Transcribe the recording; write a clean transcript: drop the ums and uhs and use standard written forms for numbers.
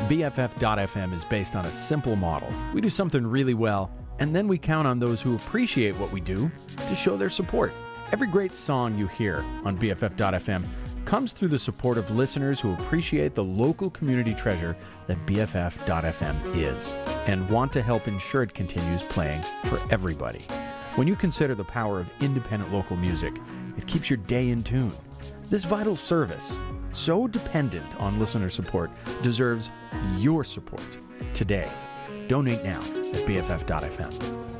BFF.FM is based on a simple model. We do something really well, and then we count on those who appreciate what we do to show their support. Every great song you hear on BFF.FM comes through the support of listeners who appreciate the local community treasure that BFF.FM is and want to help ensure it continues playing for everybody. When you consider the power of independent local music, it keeps your day in tune. This vital service, so dependent on listener support, deserves your support today. Donate now at BFF.FM.